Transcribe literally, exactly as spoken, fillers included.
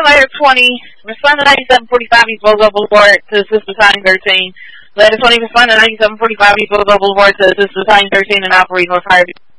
Letter twenty, respond to ninety-seven forty-five East Bozo Boulevard to assist Battalion thirteen. Letter twenty, respond to ninety-seven forty-five East Bozo Boulevard to assist Battalion thirteen and operate North Fire.